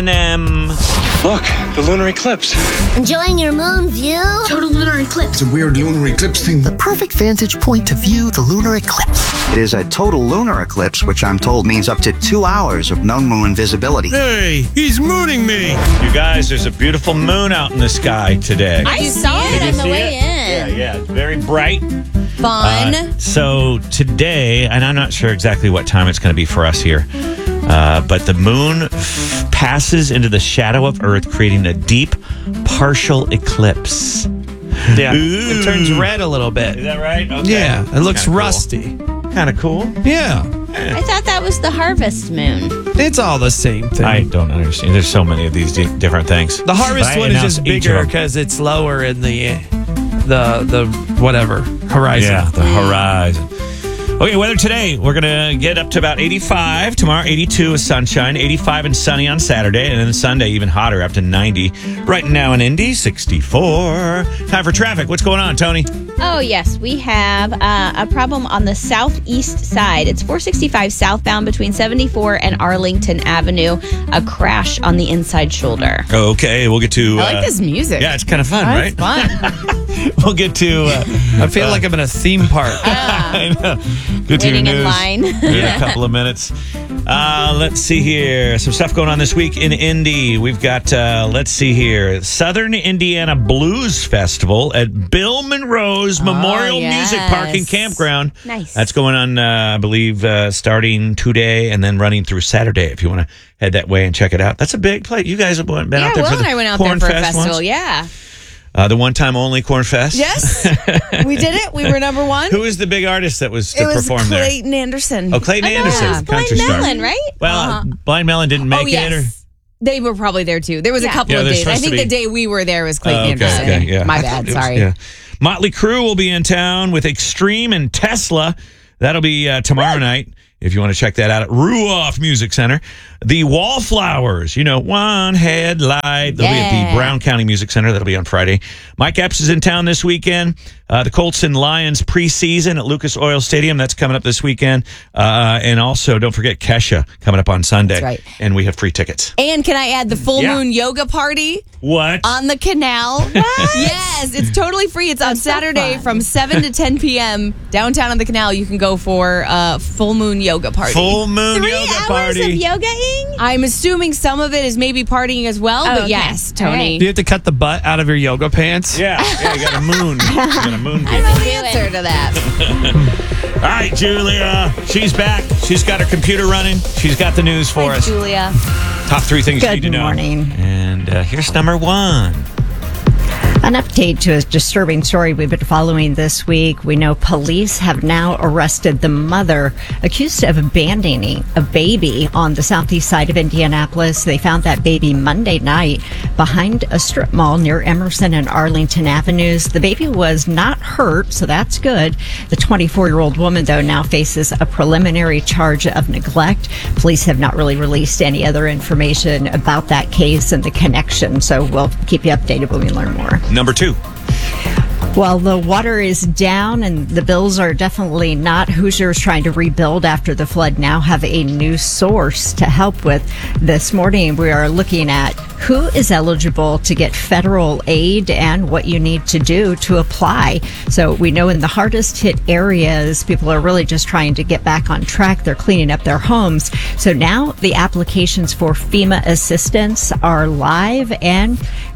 Look, the lunar eclipse. Enjoying your moon view? Total lunar eclipse. It's a weird lunar eclipse thing. The perfect vantage point to view the lunar eclipse. It is a total lunar eclipse, which I'm told means up to 2 hours of no moon visibility. Hey, he's mooning me. You guys, there's a beautiful moon out in the sky today. I saw it on the way in. Yeah, it's very bright. Fun. So today, and I'm not sure exactly what time it's going to be for us here, but the moon passes into the shadow of Earth, creating a deep partial eclipse. Yeah, Ooh. it turns red a little bit. Is that right? Okay. Yeah, it looks Kinda cool. rusty. Kind of cool. Yeah, I thought that was the harvest moon. it's all the same thing. I don't understand. There's so many of these different things. The harvest But I one is announced just each of bigger them. because it's lower in the whatever horizon. Yeah, the horizon. Okay, weather today. We're going to get up to about 85. Tomorrow, 82 with sunshine. 85 and sunny on Saturday. And then Sunday, even hotter, up to 90. Right now in Indy, 64. Time for traffic. What's going on, Tony? Oh, yes. We have a problem on the southeast side. It's 465 southbound between 74 and Arlington Avenue. A crash on the inside shoulder. Okay, we'll get to... I like this music. Yeah, it's kind of fun, right? Fun. We'll get to... I feel like I'm in a theme park. I know. Get to your Waiting in news line. in a couple of minutes. Let's see here. Some stuff going on this week in Indy. We've got, let's see here, Southern Indiana Blues Festival at Bill Monroe's Memorial yes. Music Park and Campground. Nice. That's going on, I believe, starting today and then running through Saturday if you want to head that way and check it out. That's a big place. You guys have been out there Will for the and I went out Corn there for a Fest festival. once? Yeah. The one-time only Corn Fest? Yes. We did it. We were number one. Who was the big artist that was to It was perform there? Clayton Anderson. Oh, Clayton Anderson, Yeah. Blind country star. Melon, right? Well, Blind Melon didn't make it, or They were probably there too. There was a couple Yeah, of they're days. I supposed to think the be. day we were there was Clayton okay, Anderson. okay, yeah. My bad. It was- Sorry. yeah. Motley Crue will be in town with Extreme and Tesla. That'll be tomorrow night. If you want to check that out at Ruoff Music Center. The Wallflowers, One Headlight. They'll be at the Brown County Music Center. That'll be on Friday. Mike Epps is in town this weekend. The Colts and Lions preseason at Lucas Oil Stadium. That's coming up this weekend. And also, don't forget Kesha coming up on Sunday. That's right. And we have free tickets. And can I add the full Yeah. moon yoga party What? on the canal? Yes, it's totally free. It's on Saturday from 7 to 10 p.m. downtown on the canal. You can go for a full moon yoga party. Full moon 3 yoga hours party. of yogaing? I'm assuming some of it is maybe partying as well, Oh, but okay. yes, All Tony. right. Do you have to cut the butt out of your yoga pants? Yeah, you got a moon. You got a moon. I know the answer to that. All right, Julia. She's back. She's got her computer running. She's got the news for us. Julia. Top 3 things you need to know. morning. And here's number 1. An update to a disturbing story we've been following this week. We know police have now arrested the mother accused of abandoning a baby on the southeast side of Indianapolis. They found that baby Monday night behind a strip mall near Emerson and Arlington Avenues. The baby was not hurt, so that's good. The 24-year-old woman, though, now faces a preliminary charge of neglect. Police have not really released any other information about that case and the connection, so we'll keep you updated when we learn more. Number 2. Well, the water is down and the bills are definitely not. Hoosiers trying to rebuild after the flood now have a new source to help with. This morning, we are looking at who is eligible to get federal aid and what you need to do to apply. So we know in the hardest hit areas, people are really just trying to get back on track. They're cleaning up their homes. So now the applications for FEMA assistance are live and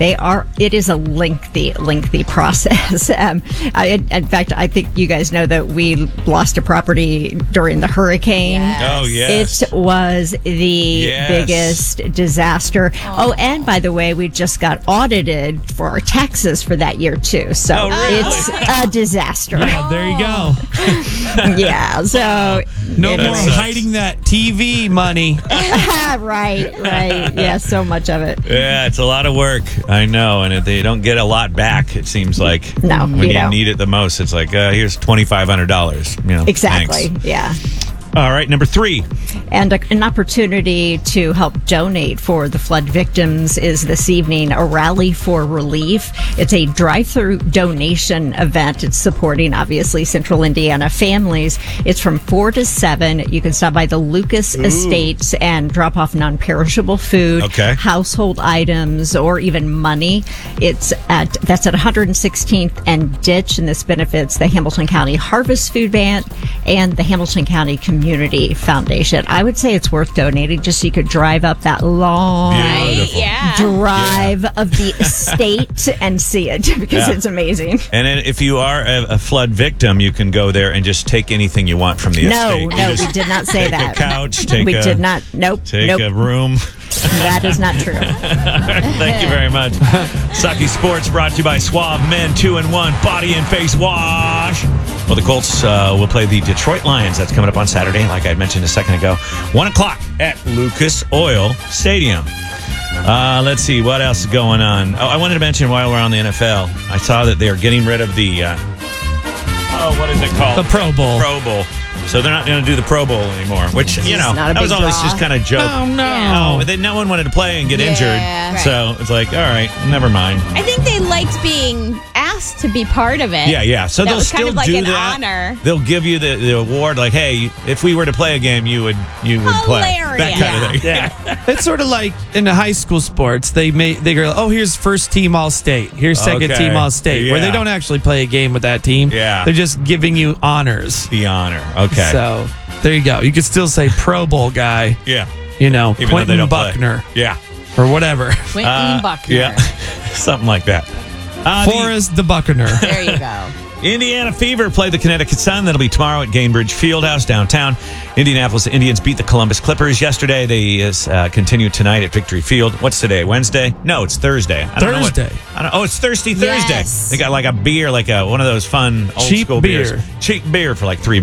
it is a lengthy process. In fact, I think you guys know that we lost a property during the hurricane. Oh, yes. It was the biggest disaster. Oh, and by the way, we just got audited for our taxes for that year, too. So really? it's a disaster. Yeah, there you go. Yeah, so... No it more is. hiding that TV money. Right. Yeah, so much of it. Yeah, it's a lot of work. I know. And if they don't get a lot back, it seems like. No, When you you don't. need it the most, it's like, here's $2,500. Exactly, Thanks. yeah. All right, number 3. And an opportunity to help donate for the flood victims is this evening, a rally for relief. It's a drive-through donation event. It's supporting, obviously, Central Indiana families. It's from 4 to 7. You can stop by the Lucas Estates and drop off non-perishable food, household items, or even money. That's at 116th and Ditch, and this benefits the Hamilton County Harvest Food Bank and the Hamilton County Community Foundation. I would say it's worth donating just so you could drive up that long drive of the estate and see it because it's amazing. And then if you are a flood victim, you can go there and just take anything you want from the estate. No, we did not say that. Take a couch, we did not. Nope. Take a room. That is not true. Thank you very much. Sucky Sports brought to you by Suave Men 2-in-1 Body and Face Wash. Well, the Colts will play the Detroit Lions. That's coming up on Saturday, like I mentioned a second ago. 1 o'clock at Lucas Oil Stadium. Let's see, what else is going on? Oh, I wanted to mention while we're on the NFL, I saw that they are getting rid of the, what is it called? The Pro Bowl. Pro Bowl. So they're not going to do the Pro Bowl anymore, which, that was always just kind of joke. Oh, no. No, no one wanted to play and get injured. Right. So it's like, all right, never mind. I think they liked being asked to be part of it. Yeah. So that they'll was still kind of like do an that. honor. They'll give you the award, like, hey, if we were to play a game, you would play. That kind of thing. Yeah. It's sort of like in the high school sports, they go, oh, here's first team All-State. Here's second team All-State. Where they don't actually play a game with that team. Yeah. They're just giving you honors. The honor. Okay. So there you go. You could still say Pro Bowl guy. Yeah. You know, Even Quentin though they don't Buckner. Play. Yeah. Or whatever. Quentin Buckner. Yeah. Something like that. Forrest the Buckner. There you go. Indiana Fever play the Connecticut Sun. That'll be tomorrow at Gainbridge Fieldhouse downtown. Indianapolis Indians beat the Columbus Clippers yesterday. They continue tonight at Victory Field. What's today? Wednesday? No, it's Thursday. Thursday. It's Thirsty Thursday. Yes. They got like a beer, like one of those fun old Cheap school beer. beers. Cheap beer for like $3.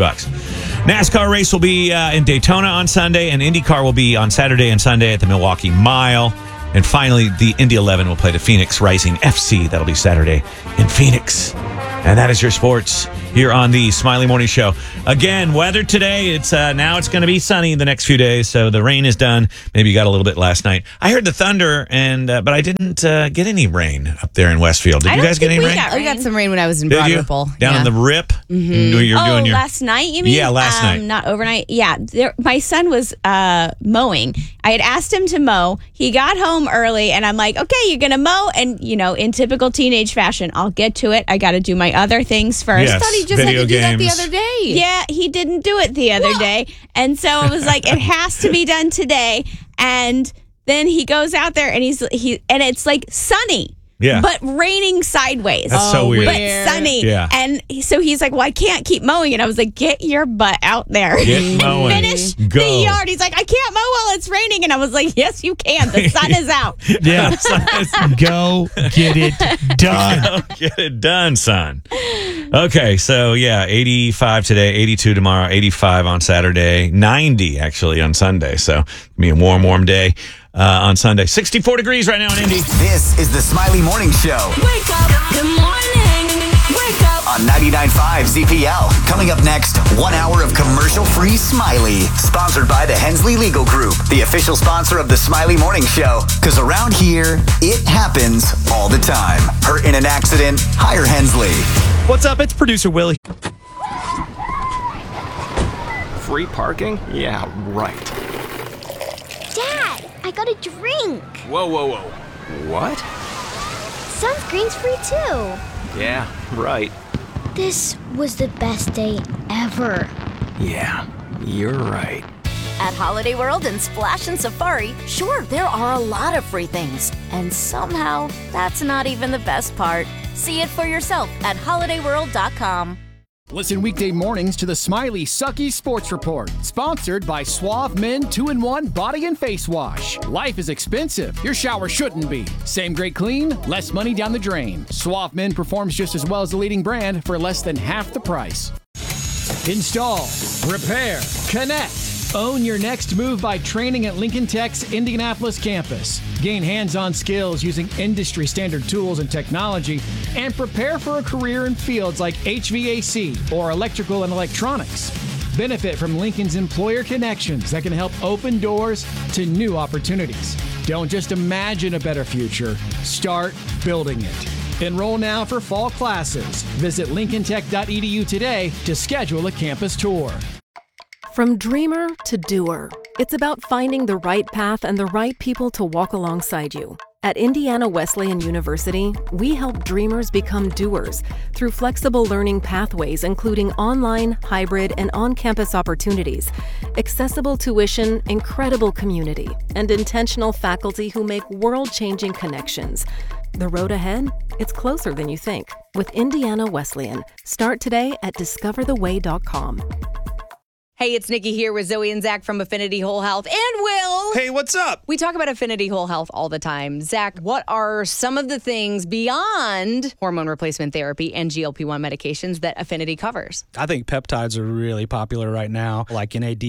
NASCAR race will be in Daytona on Sunday, and IndyCar will be on Saturday and Sunday at the Milwaukee Mile. And finally, the Indy 11 will play the Phoenix Rising FC. That'll be Saturday in Phoenix. And that is your sports here on the Smiley Morning Show. Again, weather today, it's now it's going to be sunny the next few days, so the rain is done. Maybe you got a little bit last night. I heard the thunder, but I didn't get any rain up there in Westfield. Did you guys get any rain? I got some rain when I was in Did Broad you? Ripple. Down in the Rip? Mm-hmm. You're doing your... last night, you mean? Yeah, last night. Not overnight. Yeah, my son was mowing. I had asked him to mow. He got home early, and I'm like, okay, you're going to mow? And, in typical teenage fashion, I'll get to it. I got to do my other things first. Yes, I thought he just had video to do that the games. other day. Yeah, he didn't do it the other day. And so I was like, it has to be done today. And then he goes out there and and it's like sunny. Yeah. But raining sideways. That's so weird. But sunny. Yeah. And so he's like, well, I can't keep mowing. And I was like, get your butt out there. Get mowing. Finish Go. the yard. He's like, I can't mow while it's raining. And I was like, yes, you can. The sun is out. Yeah. Go get it done. Go get it done, son. Okay, so 85 today, 82 tomorrow, 85 on Saturday, 90 actually on Sunday. So it'll be a warm day on Sunday. 64 degrees right now in Indy. This is the Smiley Morning Show. Wake up. Good morning. Wake up. On 99.5 ZPL. Coming up next, 1 hour of commercial-free Smiley. Sponsored by the Hensley Legal Group, the official sponsor of the Smiley Morning Show. Because around here, it happens all the time. Hurt in an accident? Hire Hensley. What's up? It's producer Willie. Free parking? Yeah, right. Dad, I got a drink. Whoa. What? Sunscreen's free too. Yeah, right. This was the best day ever. Yeah, you're right. At Holiday World and Splash and Safari, sure, there are a lot of free things. And somehow, that's not even the best part. See it for yourself at holidayworld.com. Listen weekday mornings to the Smiley Sucky Sports Report, sponsored by Suave Men 2-in-1 Body and Face Wash. Life is expensive. Your shower shouldn't be. Same great clean, less money down the drain. Suave Men performs just as well as the leading brand for less than half the price. Install, repair, connect. Own your next move by training at Lincoln Tech's Indianapolis campus. Gain hands-on skills using industry-standard tools and technology, and prepare for a career in fields like HVAC or electrical and electronics. Benefit from Lincoln's employer connections that can help open doors to new opportunities. Don't just imagine a better future, start building it. Enroll now for fall classes. Visit lincolntech.edu today to schedule a campus tour. From dreamer to doer, it's about finding the right path and the right people to walk alongside you. At Indiana Wesleyan University, we help dreamers become doers through flexible learning pathways, including online, hybrid, and on-campus opportunities, accessible tuition, incredible community, and intentional faculty who make world-changing connections. The road ahead? It's closer than you think. With Indiana Wesleyan. Start today at discovertheway.com. Hey, it's Nikki here with Zoe and Zach from Affinity Whole Health and Will. Hey, what's up? We talk about Affinity Whole Health all the time. Zach, what are some of the things beyond hormone replacement therapy and GLP-1 medications that Affinity covers? I think peptides are really popular right now, like NAD+,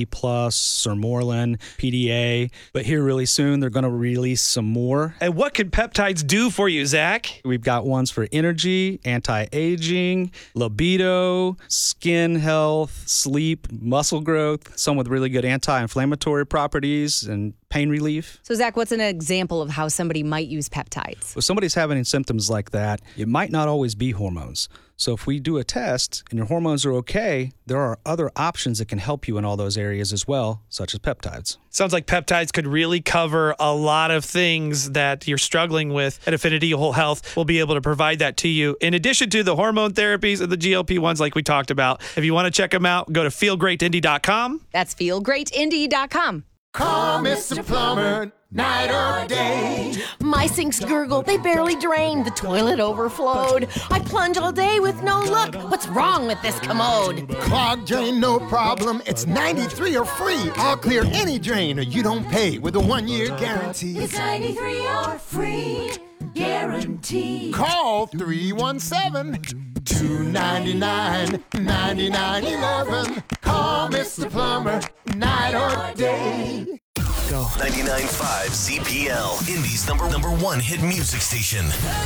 Sermorelin, PDA. But here really soon, they're going to release some more. And what can peptides do for you, Zach? We've got ones for energy, anti-aging, libido, skin health, sleep, muscle growth, some with really good anti-inflammatory properties and pain relief. So, Zach, what's an example of how somebody might use peptides? If somebody's having symptoms like that, it might not always be hormones. So if we do a test and your hormones are okay, there are other options that can help you in all those areas as well, such as peptides. Sounds like peptides could really cover a lot of things that you're struggling with. At Affinity Whole Health, we'll be able to provide that to you. In addition to the hormone therapies and the GLP-1s like we talked about. If you want to check them out, go to feelgreatindy.com. That's feelgreatindy.com. Call Mr. Plumber, night or day. My sinks gurgle, they barely drain. The toilet overflowed. I plunge all day with no luck. What's wrong with this commode? Clogged drain, no problem. It's 93 or free. I'll clear any drain or you don't pay with a 1-year guarantee. It's 93 or free guarantee. Call 317-299-9911. Call Mr. Plumber, night or day. Go. 99.5 CPL, Indy's number one hit music station.